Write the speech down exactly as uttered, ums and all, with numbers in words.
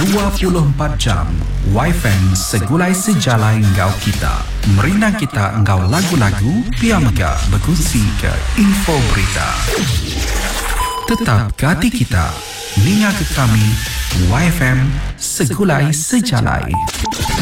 dua puluh empat jam Y F M segulai sejalai engkau kita. Merina kita engkau lagu-lagu, piamga berkongsi ke info berita. Tetap ke hati kita, ninga ke kami, Y F M segulai sejalai.